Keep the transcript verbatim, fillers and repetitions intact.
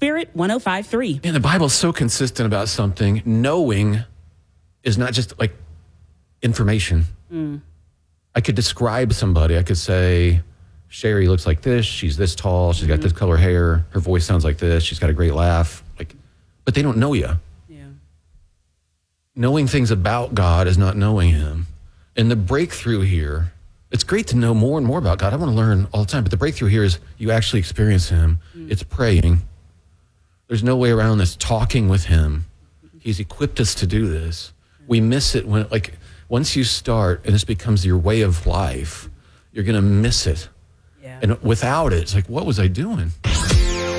Spirit one oh five point three. And the Bible's so consistent about something. Knowing is not just like information. Mm. I could describe somebody. I could say, Sherry looks like this. She's this tall. She's got mm-hmm. this color hair. Her voice sounds like this. She's got a great laugh. Like, but they don't know you. Yeah. Knowing things about God is not knowing him. And the breakthrough here, it's great to know more and more about God. I want to learn all the time. But the breakthrough here is you actually experience him. Mm. It's praying. There's no way around this. Talking with him. He's equipped us to do this. We miss it when, like, once you start and this becomes your way of life, you're going to miss it. Yeah. And without it, it's like, what was I doing?